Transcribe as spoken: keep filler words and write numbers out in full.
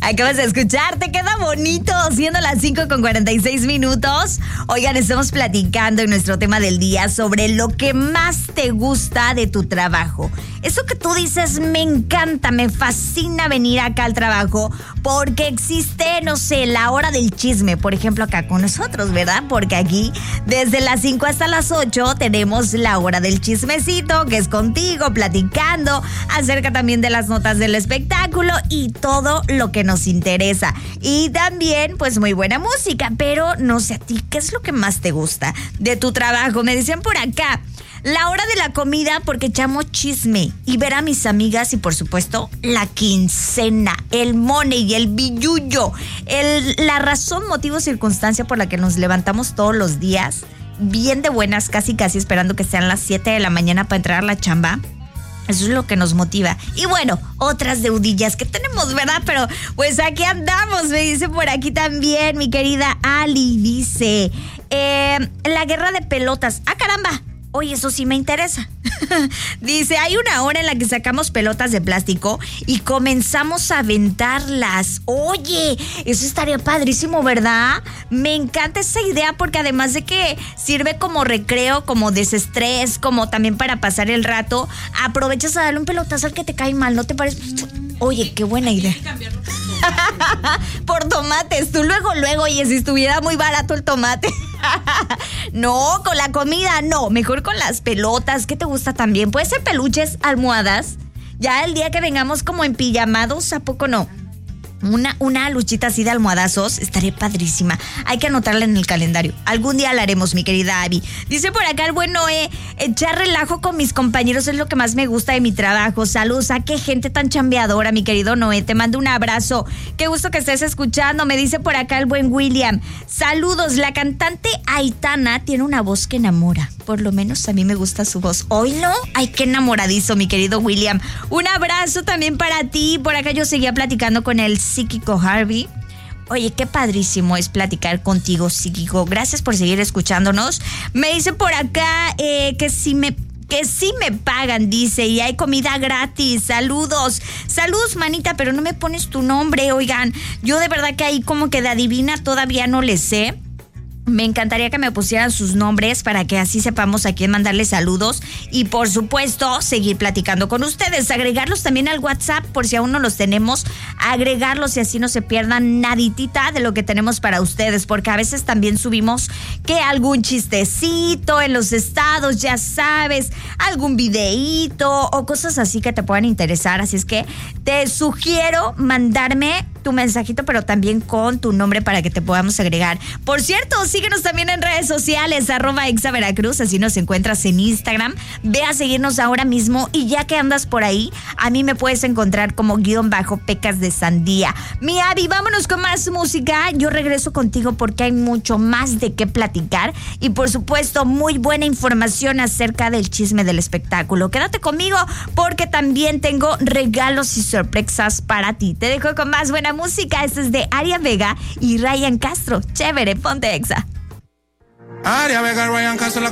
Acabas de escuchar, te queda bonito, siendo las cinco con cuarenta y seis minutos. Oigan, estamos platicando en nuestro tema del día sobre lo que más te gusta de tu trabajo. Eso que tú dices, me encanta, me fascina venir acá al trabajo porque existe, no sé, la hora del chisme, por ejemplo, acá con nosotros, ¿verdad? Porque aquí, desde las cinco hasta las ocho, tenemos la hora del chismecito, que es contigo, platicando acerca también de las notas del espectáculo y todo lo que nos interesa. Y también, pues, muy buena música, pero no sé a ti, ¿qué es lo que más te gusta de tu trabajo? Me dicen por acá, la hora de la comida porque echamos chisme y ver a mis amigas y, por supuesto, la quincena, el money y el billullo, el, la razón, motivo, circunstancia por la que nos levantamos todos los días, bien de buenas, casi casi esperando que sean las siete de la mañana para entrar a la chamba. Eso es lo que nos motiva. Y bueno, otras deudillas que tenemos, ¿verdad? Pero pues aquí andamos, me dice por aquí también mi querida Ali, dice, eh, la guerra de pelotas. ¡Ah, caramba! Oye, eso sí me interesa. Dice, hay una hora en la que sacamos pelotas de plástico y comenzamos a aventarlas. Oye, eso estaría padrísimo, ¿verdad? Me encanta esa idea porque además de que sirve como recreo, como desestrés, como también para pasar el rato, aprovechas a darle un pelotazo al que te cae mal, ¿no te parece? Oye, qué buena idea. Por tomates, tú luego, luego, oye, si estuviera muy barato el tomate. No, con la comida no, mejor con las pelotas. ¿Qué te gusta también? Puede ser peluches, almohadas. Ya el día que vengamos como en pijamados, ¿a poco no? Una, una luchita así de almohadazos estaría padrísima. Hay que anotarla en el calendario. Algún día la haremos, mi querida Abby. Dice por acá el buen Noé, echar relajo con mis compañeros es lo que más me gusta de mi trabajo. Saludos, a qué gente tan chambeadora, mi querido Noé. Te mando un abrazo. Qué gusto que estés escuchando. Me dice por acá el buen William. Saludos, la cantante Aitana tiene una voz que enamora. Por lo menos a mí me gusta su voz. ¿Oílo? Ay, qué enamoradizo, mi querido William. Un abrazo también para ti. Por acá yo seguía platicando con el psíquico Harvey. Oye, qué padrísimo es platicar contigo, psíquico. Gracias por seguir escuchándonos. Me dice por acá eh, que si me... que sí me pagan, dice, y hay comida gratis. Saludos, saludos, manita, pero no me pones tu nombre. Oigan, yo de verdad que ahí como que de adivina todavía no le sé. Me encantaría que me pusieran sus nombres para que así sepamos a quién mandarle saludos y, por supuesto, seguir platicando con ustedes. Agregarlos también al WhatsApp por si aún no los tenemos. Agregarlos y así no se pierdan naditita de lo que tenemos para ustedes, porque a veces también subimos que algún chistecito en los estados, ya sabes, algún videíto o cosas así que te puedan interesar. Así es que te sugiero mandarme tu mensajito, pero también con tu nombre para que te podamos agregar. Por cierto, síguenos también en redes sociales, arroba Exa Veracruz, así nos encuentras en Instagram. Ve a seguirnos ahora mismo y ya que andas por ahí, a mí me puedes encontrar como guión bajo Pecas de Sandía. Mi Abby, vámonos con más música. Yo regreso contigo porque hay mucho más de qué platicar y, por supuesto, muy buena información acerca del chisme del espectáculo. Quédate conmigo porque también tengo regalos y sorpresas para ti. Te dejo con más buena música. Esto es de Aria Vega y Ryan Castro. Chévere, ponte Exa. Aria Vega, Ryan Castro, la